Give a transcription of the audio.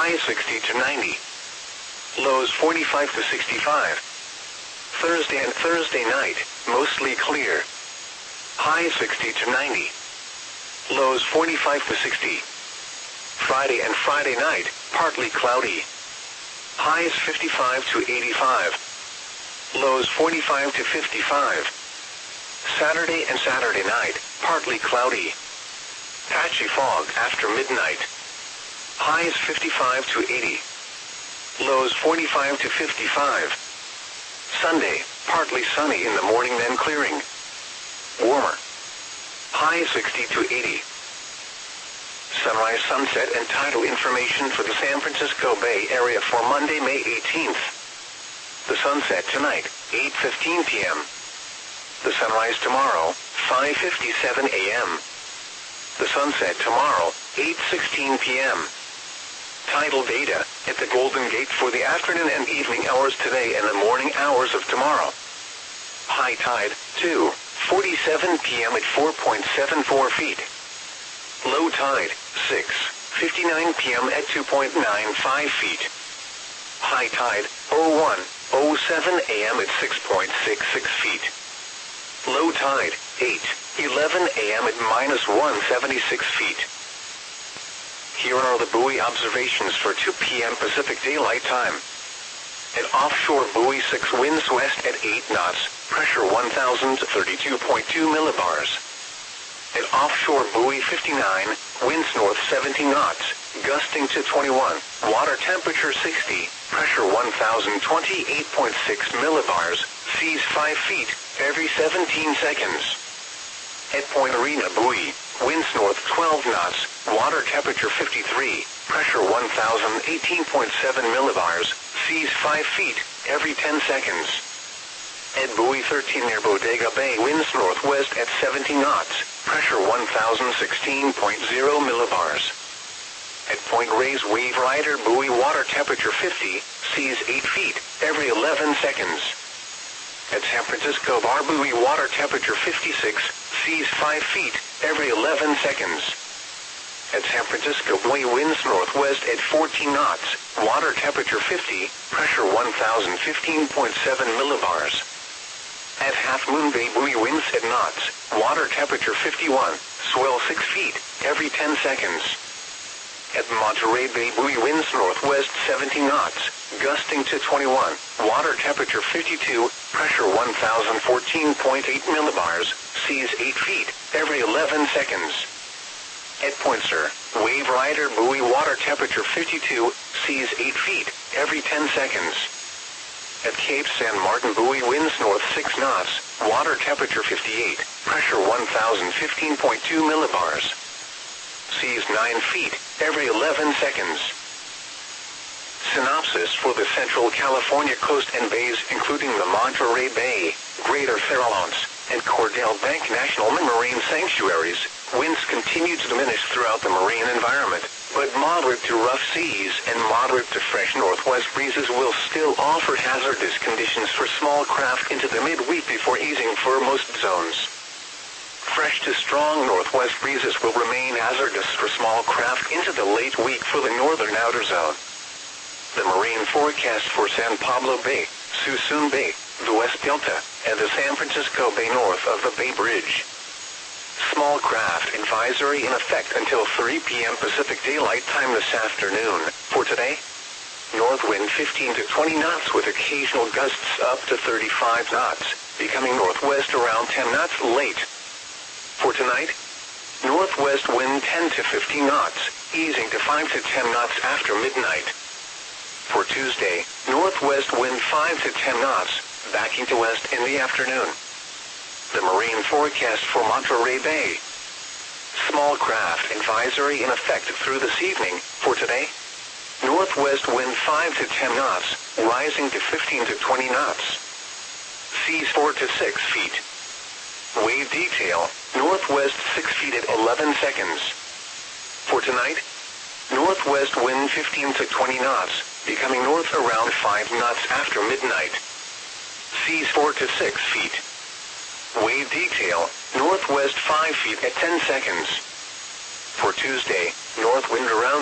Highs 60 to 90. Lows 45 to 65. Thursday and Thursday night, mostly clear. Highs 60 to 90. Lows 45 to 60. Friday and Friday night, partly cloudy. Highs 55 to 85. Lows 45 to 55. Saturday and Saturday night, partly cloudy. Patchy fog after midnight. Highs 55 to 80. Lows 45 to 55. Sunday, partly sunny in the morning then clearing. Warmer. High 60 to 80. Sunrise, sunset, and tidal information for the San Francisco Bay Area for Monday, May 18th. The sunset tonight, 8:15 p.m. The sunrise tomorrow, 5:57 a.m. The sunset tomorrow, 8:16 p.m. Tidal data at the Golden Gate for the afternoon and evening hours today and the morning hours of tomorrow. High tide, 2:47 p.m. at 4.74 feet. Low tide, 6:59 p.m. at 2.95 feet. High tide, 01:07 a.m. at 6.66 feet. Low tide, 8:11 a.m. at -176 feet. Here are the buoy observations for 2 p.m. Pacific Daylight Time. At offshore buoy 6, winds west at 8 knots, pressure 1,032.2 millibars. At offshore buoy 59, winds north 17 knots, gusting to 21, water temperature 60, pressure 1,028.6 millibars, seas 5 feet, every 17 seconds. At Point Arena buoy, winds north 12 knots, water temperature 53, pressure 1,018.7 millibars, seas 5 feet, every 10 seconds. At buoy 13 near Bodega Bay, winds northwest at 70 knots, pressure 1,016.0 millibars. At Point Reyes Wave Rider buoy, water temperature 50, seas 8 feet, every 11 seconds. At San Francisco Bar buoy, water temperature 56, seas 5 feet, every 11 seconds. At San Francisco buoy, winds northwest at 14 knots, water temperature 50, pressure 1,015.7 millibars. At Half Moon Bay buoy, winds at knots, water temperature 51, swell 6 feet, every 10 seconds. At Monterey Bay buoy, winds northwest 17 knots, gusting to 21, water temperature 52, pressure 1,014.8 millibars, seas 8 feet, every 11 seconds. At Point Sur, Wave Rider buoy, water temperature 52, seas 8 feet, every 10 seconds. At Cape San Martin buoy, winds north 6 knots, water temperature 58, pressure 1,015.2 millibars. Seas 9 feet, every 11 seconds. Synopsis for the Central California coast and bays including the Monterey Bay, Greater Farallones, and Cordell Bank National Marine Sanctuaries, winds continue to diminish throughout the marine environment, but moderate to rough seas and moderate to fresh northwest breezes will still offer hazardous conditions for small craft into the midweek before easing for most zones. Fresh to strong northwest breezes will remain hazardous for small craft into the late week for the northern outer zone. The marine forecast for San Pablo Bay, Suisun Bay, the West Delta, and the San Francisco Bay north of the Bay Bridge. Small craft advisory in effect until 3 p.m. Pacific Daylight Time this afternoon. For today, north wind 15 to 20 knots with occasional gusts up to 35 knots, becoming northwest around 10 knots late. For tonight, northwest wind 10 to 15 knots, easing to 5 to 10 knots after midnight. For Tuesday, northwest wind 5 to 10 knots, backing to west in the afternoon. The marine forecast for Monterey Bay. Small craft advisory in effect through this evening. For today, northwest wind 5 to 10 knots, rising to 15 to 20 knots. Seas 4 to 6 feet. Wave detail, northwest 6 feet at 11 seconds. For tonight, northwest wind 15 to 20 knots, becoming north around 5 knots after midnight. Seas 4 to 6 feet. Wave detail, northwest 5 feet at 10 seconds. For Tuesday, north wind around